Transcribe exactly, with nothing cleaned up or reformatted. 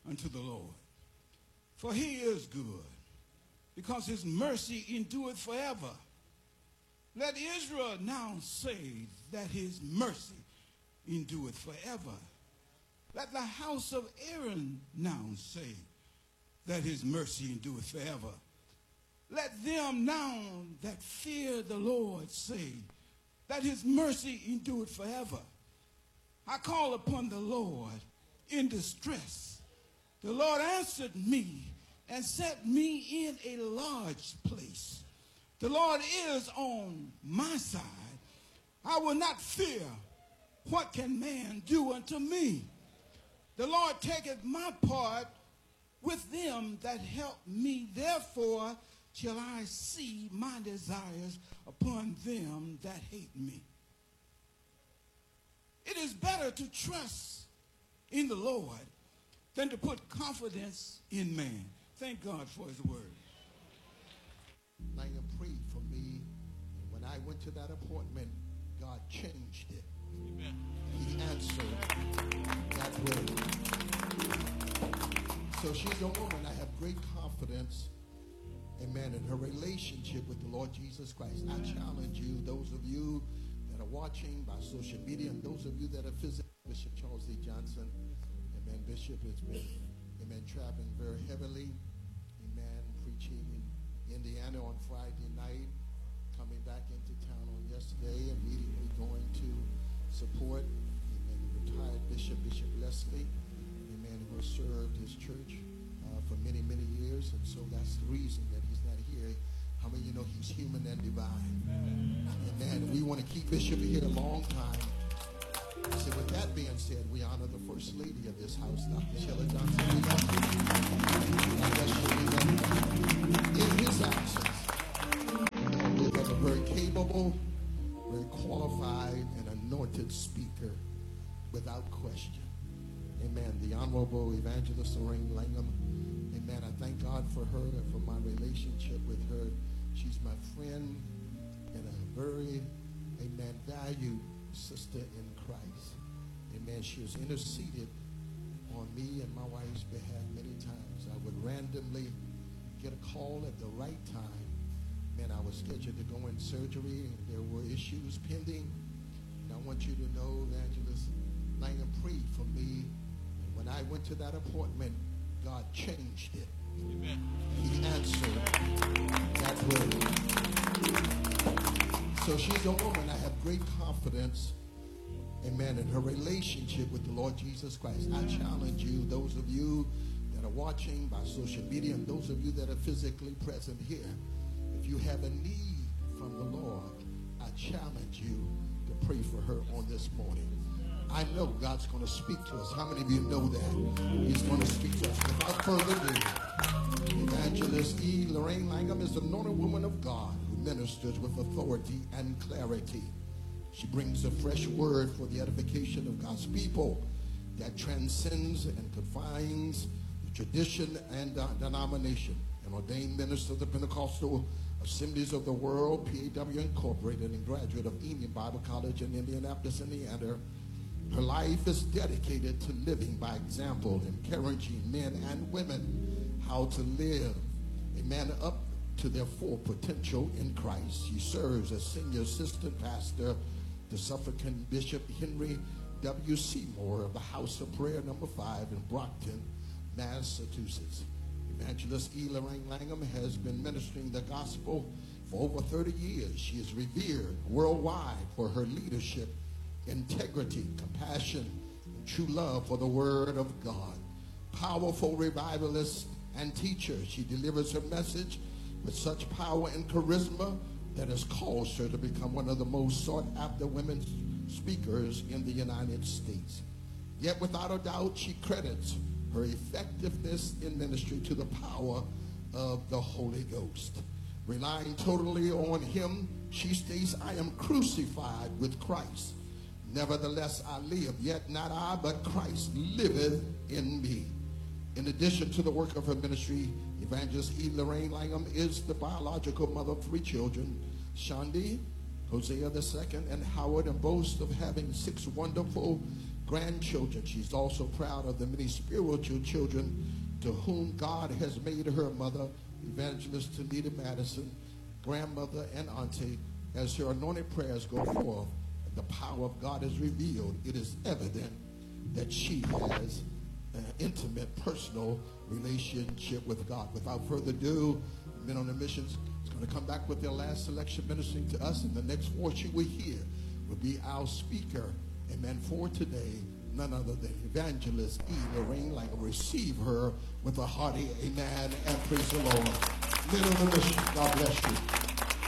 unto the Lord. For he is good, because his mercy endureth forever. Let Israel now say that his mercy endureth forever. Let the house of Aaron now say that his mercy endureth forever. Let them now that fear the Lord say that his mercy endureth forever. I call upon the Lord in distress. The Lord answered me and set me in a large place. The Lord is on my side. I will not fear. What can man do unto me? The Lord taketh my part with them that help me. Therefore shall I see my desires upon them that hate me. It is better to trust in the Lord than to put confidence in man. Thank God for his word. Langham prayed for me, and when I went to that appointment, God changed it. Amen. He answered that word. So she's a woman I have great confidence, amen, in her relationship with the Lord Jesus Christ. I challenge you, those of you that are watching by social media, and those of you that are physically, Bishop Charles D. Johnson, amen, Bishop has been, amen, traveling very heavily, amen, preaching in Indiana on Friday night, coming back into town on yesterday, immediately going to support, amen, retired Bishop, Bishop Leslie, amen, who has served his church uh, for many, many years, and so that's the reason that he's not here. How many of you know he's human and divine? Amen. We want to keep Bishop here a long time. So with that being said, we honor the First Lady of this house, Doctor Shelley Johnson. We love you. In his absence, we have a very capable, very qualified, and anointed speaker, without question. Amen. The Honorable Evangelist Lorraine Langham. Amen. I thank God for her and for my relationship with her. She's my friend and a very, amen, valued sister in Christ. Amen. She has interceded on me and my wife's behalf many times. I would randomly get a call at the right time. Man, I was scheduled to go in surgery, and there were issues pending. And I want you to know, Evangelist Langham prayed for me. And when I went to that appointment, God changed it. Amen. He answered that word. So she's a woman I have great confidence, amen, in her relationship with the Lord Jesus Christ. I challenge you, those of you that are watching by social media, and those of you that are physically present here, if you have a need from the Lord, I challenge you to pray for her on this morning. I know God's going to speak to us. How many of you know that? He's going to speak to us. Without further ado, Evangelist E. Lorraine Langham is an anointed woman of God who ministers with authority and clarity. She brings a fresh word for the edification of God's people that transcends and confines the tradition and uh, denomination. An ordained minister of the Pentecostal Assemblies of the World, P A W Incorporated, and graduate of Union Bible College in Indianapolis, Indiana. Her life is dedicated to living by example, encouraging men and women how to live, amen, up to their full potential in Christ. She serves as senior assistant pastor to Suffragan Bishop Henry W. Seymour of the House of Prayer number five in Brockton, Massachusetts. Evangelist E. Lorraine Langham has been ministering the gospel for over thirty years. She is revered worldwide for her leadership, integrity, compassion, and true love for the Word of God. Powerful revivalist and teacher, she delivers her message with such power and charisma that has caused her to become one of the most sought-after women speakers in the United States. Yet without a doubt, she credits her effectiveness in ministry to the power of the Holy Ghost. Relying totally on him, she states, I am crucified with Christ. Nevertheless, I live, yet not I, but Christ liveth in me. In addition to the work of her ministry, Evangelist E. Lorraine Langham is the biological mother of three children, Shandi, Hosea the second, and Howard, and boasts of having six wonderful grandchildren. She's also proud of the many spiritual children to whom God has made her mother, Evangelist Tanita Madison, grandmother and auntie. As her anointed prayers go forth, the power of God is revealed. It is evident that she has an intimate, personal relationship with God. Without further ado, Men on a Mission is going to come back with their last selection ministering to us, and the next voice you will hear will be our speaker, amen, for today, none other than Evangelist E. Lorraine Lang. Receive her with a hearty amen and praise the Lord. Men on a Mission, God bless you.